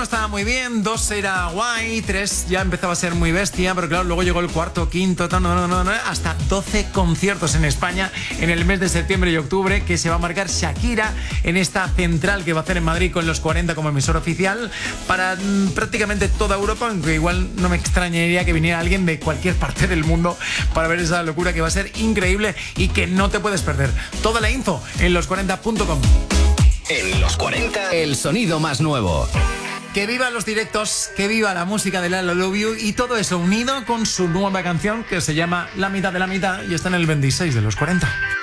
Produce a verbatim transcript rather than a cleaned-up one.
estaba muy bien, dos era guay, tres ya empezaba a ser muy bestia, pero claro, luego llegó el cuarto, quinto, no, no, no, no, hasta doce conciertos en España en el mes de septiembre y octubre, que se va a marcar Shakira en esta central que va a hacer en Madrid con los cuarenta como emisor oficial para mmm, prácticamente toda Europa, aunque igual no me extrañaría que viniera alguien de cualquier parte del mundo para ver esa locura que va a ser increíble y que no te puedes perder. Toda la info en los cuarenta punto com. En los cuarenta, el sonido más nuevo. Que viva los directos, que viva la música de Lalo Love You y todo eso unido con su nueva canción que se llama La mitad de la mitad y está en el veintiséis de los cuarenta.